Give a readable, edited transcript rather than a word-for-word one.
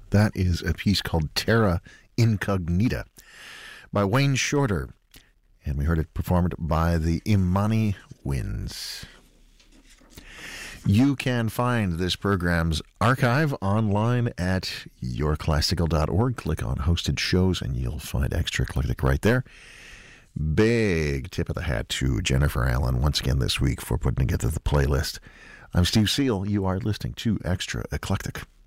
That is a piece called Terra Incognita by Wayne Shorter. And we heard it performed by the Imani Winds. You can find this program's archive online at yourclassical.org. Click on hosted shows and you'll find Extra Eclectic right there. Big tip of the hat to Jennifer Allen once again this week for putting together the playlist. I'm Steve Seal. You are listening to Extra Eclectic.